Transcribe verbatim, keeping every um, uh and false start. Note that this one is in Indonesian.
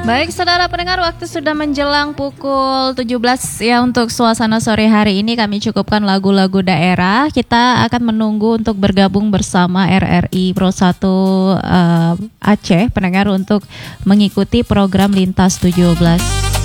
Baik saudara pendengar, waktu sudah menjelang pukul tujuh belas ya. Untuk suasana sore hari ini kami cukupkan lagu-lagu daerah. Kita akan menunggu untuk bergabung bersama R R I Pro satu uh, Aceh pendengar untuk mengikuti program Lintas tujuh belas.